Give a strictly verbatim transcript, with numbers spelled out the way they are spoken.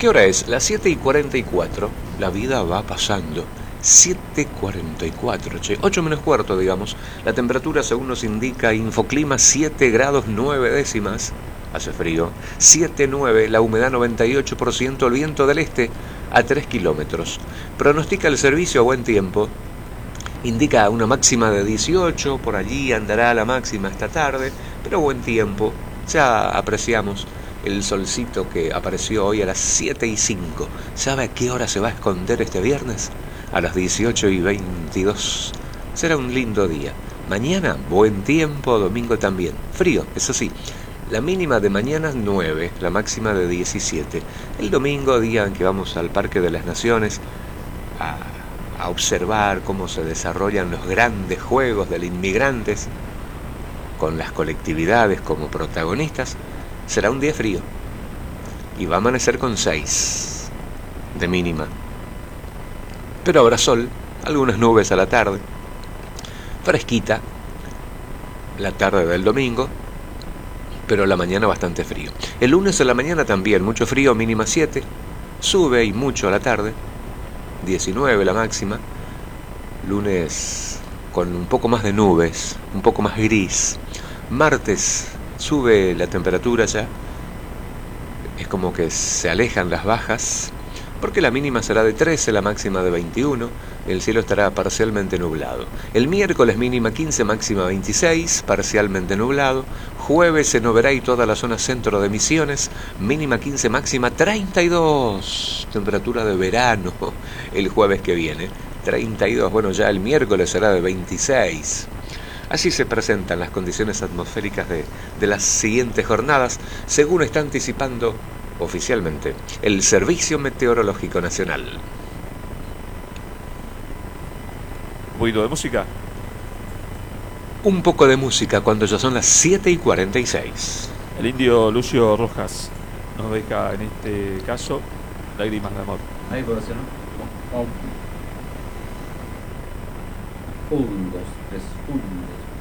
¿Qué hora es? Las siete y cuarenta y cuatro. La vida va pasando. siete y cuarenta y cuatro, che. ocho menos cuarto, digamos. La temperatura, según nos indica Infoclima, siete grados nueve décimas. Hace frío. siete nueve, la humedad noventa y ocho por ciento, el viento del este a tres kilómetros. Pronostica el servicio a buen tiempo. Indica una máxima de dieciocho, por allí andará la máxima esta tarde, pero buen tiempo. Ya apreciamos el solcito que apareció hoy a las siete y cinco. ¿Sabe a qué hora se va a esconder este viernes? A las dieciocho y veintidós. Será un lindo día. Mañana, buen tiempo, domingo también. Frío, eso sí. La mínima de mañana nueve, la máxima de diecisiete. El domingo, día en que vamos al Parque de las Naciones a, a observar cómo se desarrollan los grandes juegos de los inmigrantes, con las colectividades como protagonistas, será un día frío. Y va a amanecer con seis de mínima. Pero habrá sol, algunas nubes a la tarde. Fresquita la tarde del domingo, pero la mañana bastante frío. El lunes a la mañana también, mucho frío, mínima siete. Sube y mucho a la tarde, diecinueve la máxima. Lunes con un poco más de nubes, un poco más gris. Martes sube la temperatura ya. Es como que se alejan las bajas, porque la mínima será de trece, la máxima de veintiuno, el cielo estará parcialmente nublado. El miércoles mínima quince, máxima veintiséis, parcialmente nublado. Jueves en Oberá y toda la zona centro de Misiones, mínima quince, máxima treinta y dos, temperatura de verano el jueves que viene, treinta y dos, bueno, ya el miércoles será de veintiséis. Así se presentan las condiciones atmosféricas de, de las siguientes jornadas, según está anticipando oficialmente el Servicio Meteorológico Nacional. ¿Un poquito de música? Un poco de música cuando ya son las siete y cuarenta y seis. El indio Lucio Rojas nos deja en este caso Lágrimas de Amor. Ahí puedo hacer, ¿no? Un, dos, tres, un, dos.